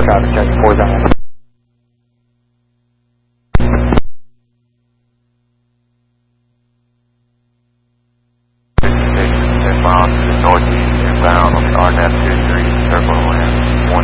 Traffic check 4 Zion. Miles to the northeast inbound on the RNF 23, circle to land